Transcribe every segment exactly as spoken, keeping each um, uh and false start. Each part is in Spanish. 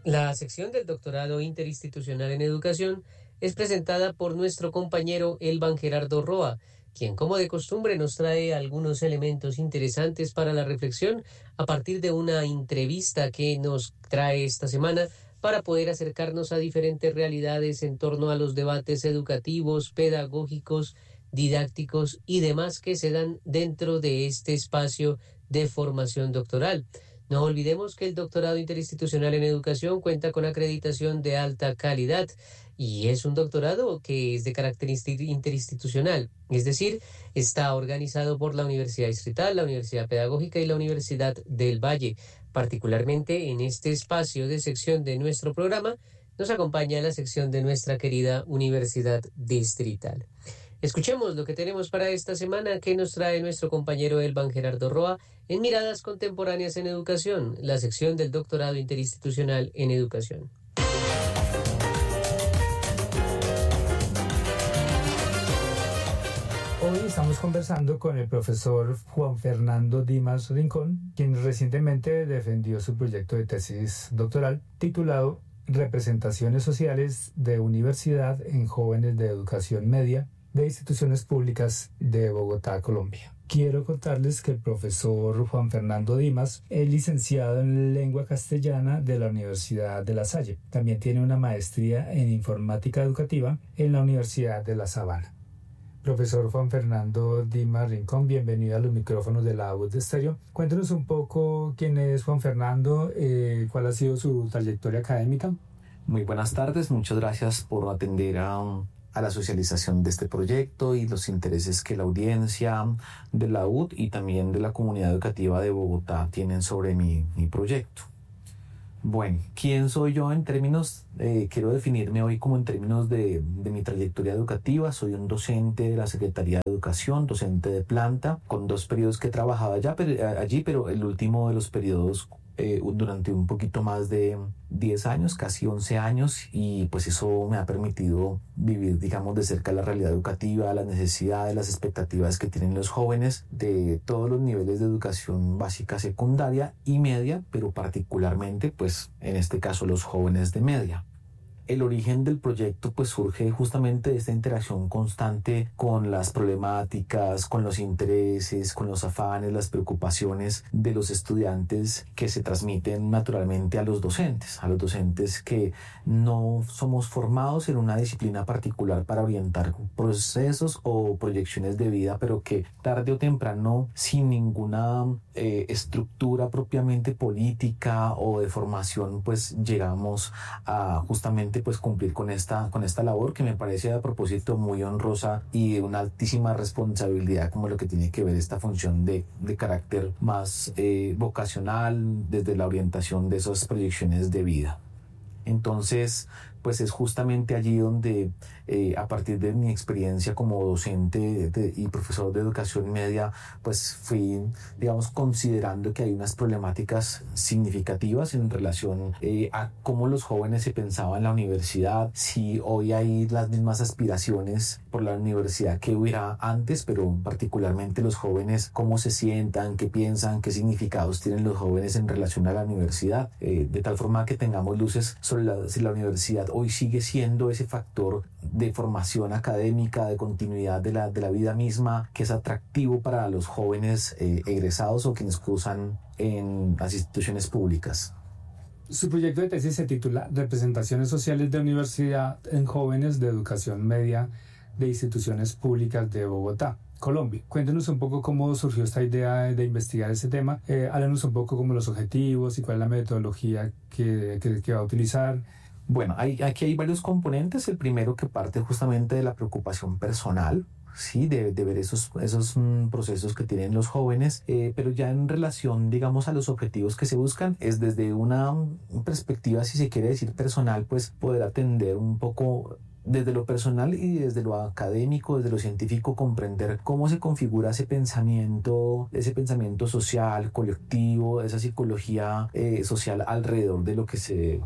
La sección del doctorado interinstitucional en educación es presentada por nuestro compañero Elban Gerardo Roa, quien como de costumbre nos trae algunos elementos interesantes para la reflexión a partir de una entrevista que nos trae esta semana para poder acercarnos a diferentes realidades en torno a los debates educativos, pedagógicos, didácticos y demás que se dan dentro de este espacio de formación doctoral. No olvidemos que el doctorado interinstitucional en educación cuenta con acreditación de alta calidad y es un doctorado que es de carácter interinstitucional, es decir, está organizado por la Universidad Distrital, la Universidad Pedagógica y la Universidad del Valle. Particularmente en este espacio de sección de nuestro programa nos acompaña la sección de nuestra querida Universidad Distrital. Escuchemos lo que tenemos para esta semana que nos trae nuestro compañero Elban Gerardo Roa en Miradas Contemporáneas en Educación, la sección del doctorado interinstitucional en educación. Hoy estamos conversando con el profesor Juan Fernando Dimas Rincón, quien recientemente defendió su proyecto de tesis doctoral titulado Representaciones sociales de universidad en jóvenes de educación media de instituciones públicas de Bogotá, Colombia. Quiero contarles que el profesor Juan Fernando Dimas es licenciado en lengua castellana de la Universidad de La Salle. También tiene una maestría en informática educativa en la Universidad de La Sabana. Profesor Juan Fernando Dimas Rincón, bienvenido a los micrófonos de la voz de Estéreo. Cuéntenos un poco quién es Juan Fernando, eh, cuál ha sido su trayectoria académica. Muy buenas tardes, muchas gracias por atender a... a la socialización de este proyecto y los intereses que la audiencia de la U D y también de la comunidad educativa de Bogotá tienen sobre mi, mi proyecto. Bueno, ¿quién soy yo en términos, eh, quiero definirme hoy como en términos de, de mi trayectoria educativa? Soy un docente de la Secretaría de Educación, docente de planta, con dos periodos que he trabajado allá, pero, allí, pero el último de los periodos Eh, durante un poquito más de diez años, casi once años, y pues eso me ha permitido vivir, digamos, de cerca la realidad educativa, las necesidades, las expectativas que tienen los jóvenes de todos los niveles de educación básica, secundaria y media, pero particularmente, pues, en este caso, los jóvenes de media. El origen del proyecto pues surge justamente de esta interacción constante con las problemáticas, con los intereses, con los afanes, las preocupaciones de los estudiantes que se transmiten naturalmente a los docentes, a los docentes que no somos formados en una disciplina particular para orientar procesos o proyecciones de vida, pero que tarde o temprano, sin ninguna eh, estructura propiamente política o de formación, pues llegamos a justamente pues cumplir con esta, con esta labor que me parece a propósito muy honrosa y de una altísima responsabilidad como lo que tiene que ver esta función de, de carácter más eh, vocacional desde la orientación de esas proyecciones de vida. Entonces, pues es justamente allí donde eh, a partir de mi experiencia como docente de, y profesor de educación media, pues fui, digamos, considerando que hay unas problemáticas significativas en relación eh, a cómo los jóvenes se pensaban en la universidad, si hoy hay las mismas aspiraciones por la universidad que hubiera antes, pero particularmente los jóvenes, cómo se sientan, qué piensan, qué significados tienen los jóvenes en relación a la universidad, eh, de tal forma que tengamos luces sobre la, si la universidad hoy sigue siendo ese factor de formación académica, de continuidad de la, de la vida misma, que es atractivo para los jóvenes eh, egresados o quienes cursan en las instituciones públicas. Su proyecto de tesis se titula Representaciones sociales de universidad en jóvenes de educación media de instituciones públicas de Bogotá, Colombia. Cuéntenos un poco cómo surgió esta idea de investigar ese tema. Eh, háblanos un poco como los objetivos y cuál es la metodología que, que, que va a utilizar. Bueno, hay, aquí hay varios componentes. El primero que parte justamente de la preocupación personal, sí, de, de ver esos, esos mm, procesos que tienen los jóvenes, eh, pero ya en relación, digamos, a los objetivos que se buscan, es desde una perspectiva, si se quiere decir, personal, pues poder atender un poco desde lo personal y desde lo académico, desde lo científico, comprender cómo se configura ese pensamiento, ese pensamiento social, colectivo, esa psicología eh, social alrededor de lo que se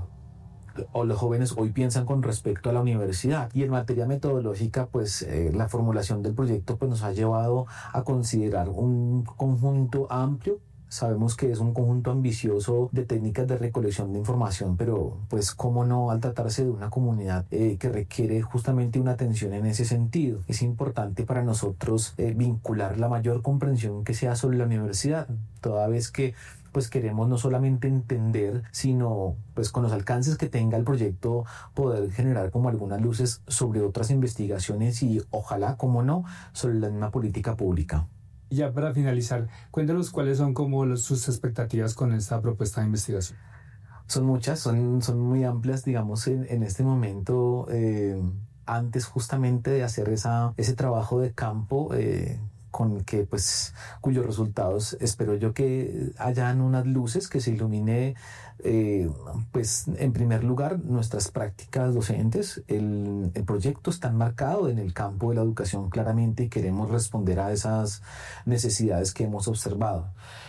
o los jóvenes hoy piensan con respecto a la universidad. Y en materia metodológica, pues eh, la formulación del proyecto pues nos ha llevado a considerar un conjunto amplio, Sabemos que es un conjunto ambicioso de técnicas de recolección de información, pero pues cómo no al tratarse de una comunidad eh, que requiere justamente una atención en ese sentido. Es importante para nosotros eh, vincular la mayor comprensión que sea sobre la universidad, toda vez que pues queremos no solamente entender, sino pues con los alcances que tenga el proyecto poder generar como algunas luces sobre otras investigaciones y ojalá, como no, sobre la misma política pública. Ya para finalizar, cuéntanos cuáles son como los, sus expectativas con esta propuesta de investigación. Son muchas, son, son muy amplias, digamos, en, en este momento, eh, antes justamente de hacer esa, ese trabajo de campo, eh, con que pues cuyos resultados espero yo que hayan unas luces que se ilumine eh, pues en primer lugar nuestras prácticas docentes. El, el proyecto está enmarcado en el campo de la educación claramente y queremos responder a esas necesidades que hemos observado.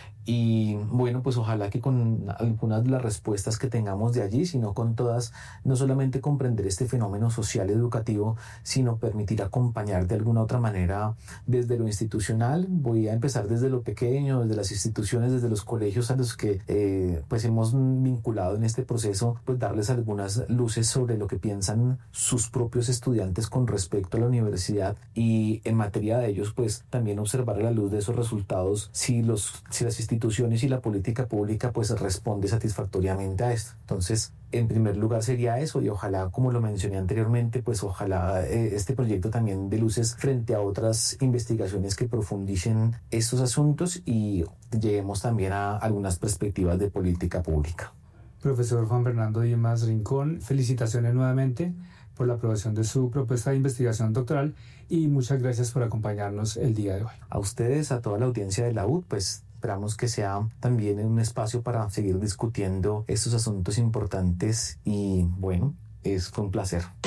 Y bueno, pues ojalá que con algunas de las respuestas que tengamos de allí, sino con todas, no solamente comprender este fenómeno social educativo, sino permitir acompañar de alguna otra manera desde lo institucional. Voy a empezar desde lo pequeño, desde las instituciones, desde los colegios a los que eh, pues hemos vinculado en este proceso, pues darles algunas luces sobre lo que piensan sus propios estudiantes con respecto a la universidad y en materia de ellos, pues también observar a la luz de esos resultados si, los, si las instituciones instituciones y la política pública pues responde satisfactoriamente a esto. Entonces, en primer lugar sería eso y ojalá, como lo mencioné anteriormente, pues ojalá eh, este proyecto también dé luces frente a otras investigaciones que profundicen estos asuntos y lleguemos también a algunas perspectivas de política pública. Profesor Juan Fernando Dimas Rincón, felicitaciones nuevamente por la aprobación de su propuesta de investigación doctoral y muchas gracias por acompañarnos el día de hoy. A ustedes, a toda la audiencia de la U D, pues esperamos que sea también un espacio para seguir discutiendo estos asuntos importantes y bueno, es, fue un placer.